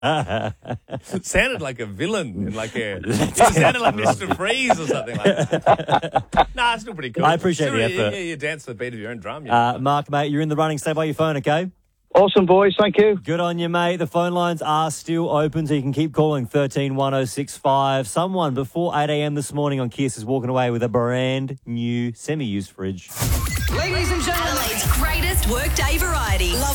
It sounded like a villain in like a. It sounded like Mr. Freeze or something like that. Nah, it's still pretty cool. I appreciate the effort. Yeah, you dance to the beat of your own drum. Mark, mate, you're in the running. Stay by your phone, okay? Awesome, boys. Thank you. Good on you, mate. The phone lines are still open, so you can keep calling 13 1065. Someone before 8 a.m. this morning on Kiss is walking away with a brand new semi-used fridge. Ladies and gentlemen, Adelaide's greatest workday variety.